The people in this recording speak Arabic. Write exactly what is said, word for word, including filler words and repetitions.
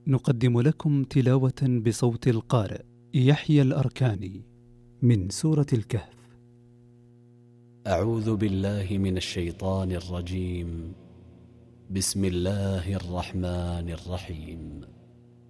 نقدم لكم تلاوة بصوت القارئ يحيى الأركاني من سورة الكهف. أعوذ بالله من الشيطان الرجيم. بسم الله الرحمن الرحيم.